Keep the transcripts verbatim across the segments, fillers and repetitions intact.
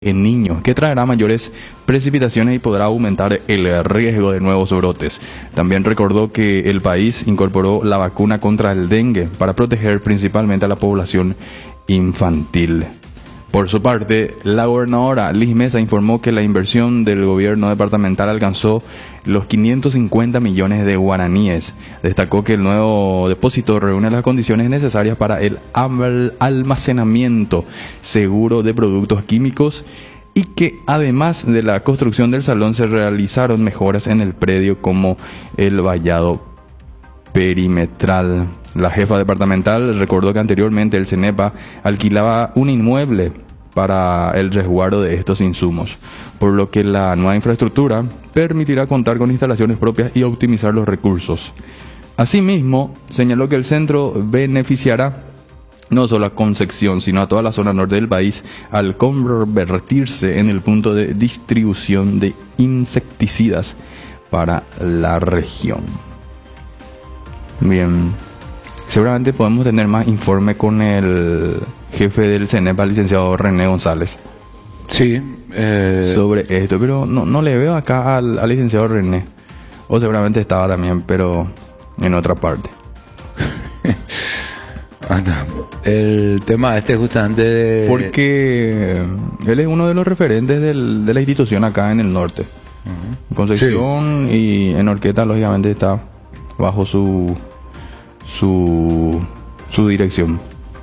en niños, que traerá mayores precipitaciones y podrá aumentar el riesgo de nuevos brotes. También recordó que el país incorporó la vacuna contra el dengue para proteger principalmente a la población infantil. Por su parte, la gobernadora Liz Mesa informó que la inversión del gobierno departamental alcanzó los quinientos cincuenta millones de guaraníes. Destacó que el nuevo depósito reúne las condiciones necesarias para el almacenamiento seguro de productos químicos y que además de la construcción del salón se realizaron mejoras en el predio como el vallado perimetral. La jefa departamental recordó que anteriormente el CENEPA alquilaba un inmueble para el resguardo de estos insumos, por lo que la nueva infraestructura permitirá contar con instalaciones propias y optimizar los recursos. Asimismo, señaló que el centro beneficiará no solo a Concepción, sino a toda la zona norte del país, al convertirse en el punto de distribución de insecticidas para la región. Bien, seguramente podemos tener más informe con el jefe del CENEPA, el licenciado René González. Sí. Eh... Sobre esto, pero no, no le veo acá al, al licenciado René. O seguramente estaba también, pero en otra parte. El tema este justamente de... Porque él es uno de los referentes del, de la institución acá en el norte. Uh-huh. Concepción sí. Y en Orqueta, lógicamente, está bajo su su su dirección.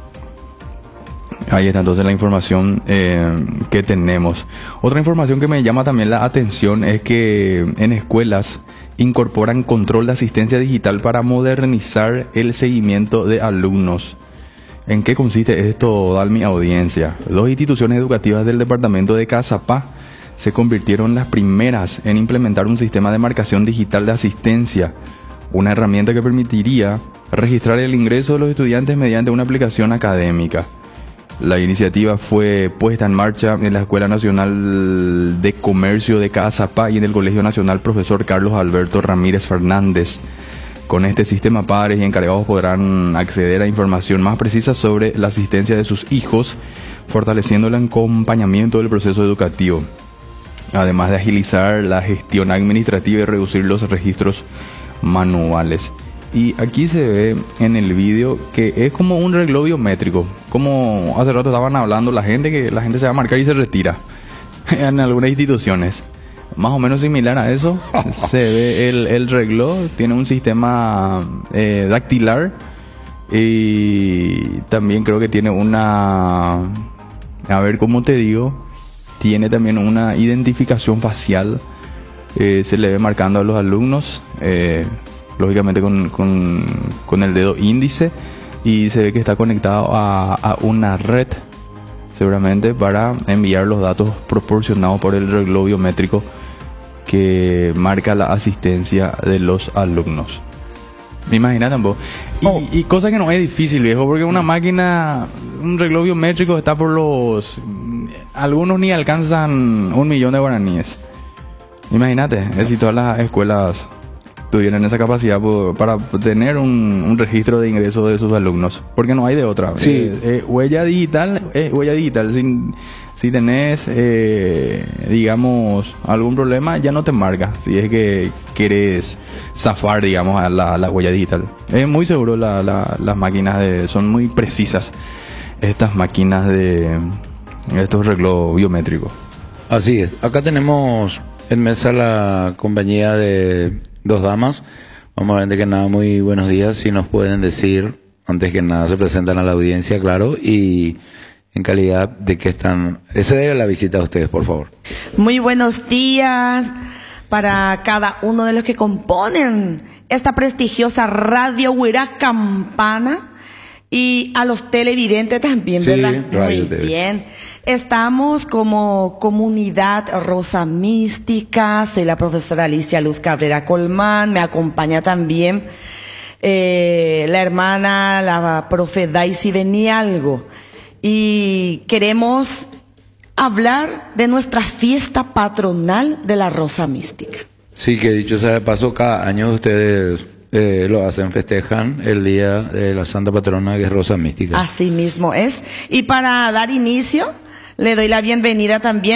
Ahí está entonces la información eh, que tenemos. Otra información que me llama también la atención es que en escuelas incorporan control de asistencia digital para modernizar el seguimiento de alumnos. ¿En qué consiste esto, Dalmi audiencia? Dos instituciones educativas del departamento de Cazapá se convirtieron en las primeras en implementar un sistema de marcación digital de asistencia, una herramienta que permitiría registrar el ingreso de los estudiantes mediante una aplicación académica. La iniciativa fue puesta en marcha en la Escuela Nacional de Comercio de Cazapá y en el Colegio Nacional Profesor Carlos Alberto Ramírez Fernández. Con este sistema, padres y encargados podrán acceder a información más precisa sobre la asistencia de sus hijos, fortaleciendo el acompañamiento del proceso educativo, además de agilizar la gestión administrativa y reducir los registros manuales. Y aquí se ve en el vídeo que es como un reloj biométrico, como hace rato estaban hablando la gente, que la gente se va a marcar y se retira en algunas instituciones. Más o menos similar a eso, se ve el, el reloj, tiene un sistema eh, dactilar y también creo que tiene una, a ver cómo te digo, tiene también una identificación facial, eh, se le ve marcando a los alumnos, eh, lógicamente con, con, con el dedo índice, y se ve que está conectado a, a una red, seguramente para enviar los datos proporcionados por el reloj biométrico que marca la asistencia de los alumnos. Me imagino tampoco. Y, oh. y cosa que no es difícil, viejo, porque una máquina, un reloj biométrico está por los... Algunos ni alcanzan un millón de guaraníes. Imagínate, es si todas las escuelas tuvieran esa capacidad por, para tener un, un registro de ingresos de sus alumnos, porque no hay de otra. Sí. Eh, eh, huella digital, eh, huella digital, sin... Si tenés, eh, digamos, algún problema, ya no te marca. Si es que quieres zafar, digamos, a la, la huella digital. Es muy seguro, la, la, las máquinas de, son muy precisas. Estas máquinas de estos relojes biométricos. Así es. Acá tenemos en mesa la compañía de Dos Damas. Vamos a ver, de que nada, muy buenos días. Si nos pueden decir, antes que nada, se presentan a la audiencia, claro, y... en calidad de que están... Ese debe la visita a ustedes, por favor. Muy buenos días para cada uno de los que componen esta prestigiosa Radio Huira Campana y a los televidentes también, sí, ¿verdad? Radio Muy T V. bien. Estamos como comunidad Rosa Mística. Soy la profesora Alicia Luz Cabrera Colmán. Me acompaña también eh, la hermana, la profe Daisy Benialgo. Y queremos hablar de nuestra fiesta patronal de la Rosa Mística. Sí, que dicho sea de paso, cada año ustedes eh, lo hacen, festejan el día de la Santa Patrona, que es Rosa Mística. Así mismo es. Y para dar inicio, Le doy la bienvenida también